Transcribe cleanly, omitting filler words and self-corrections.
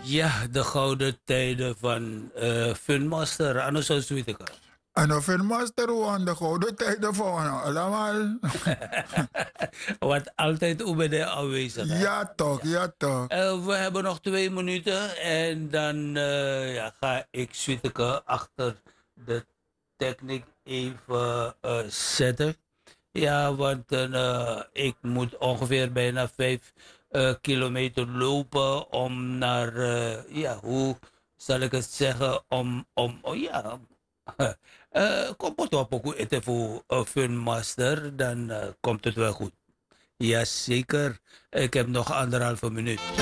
Ja, de gouden tijden van Funmaster. Anno zo zoiets. En of een master aan de gouden tijden van allemaal. Wat altijd OBD aanwezig, hè? Ja toch, Ja. ja toch. We hebben nog 2 minuten en dan ja, ga ik Sweeteke achter de techniek even zetten. Ja, want ik moet ongeveer bijna 5 kilometer lopen om naar, ja, hoe zal ik het zeggen, oh ja, kom op ook eten voor Funmaster, dan komt het wel goed. Jazeker, ik heb nog 1,5 minuut.